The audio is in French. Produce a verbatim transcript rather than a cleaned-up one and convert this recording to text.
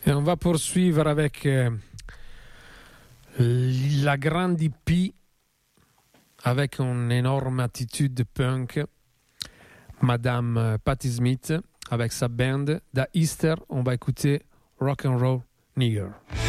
Et on va poursuivre avec euh, la grande hippie, avec une énorme attitude punk, Madame Patti Smith, avec sa band. Da Easter, on va écouter Rock and Roll Nigger.